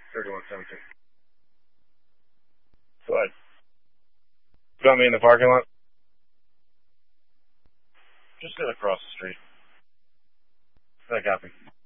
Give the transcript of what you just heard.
3117. Go ahead. You want me in the parking lot? Just go across the street. I copy.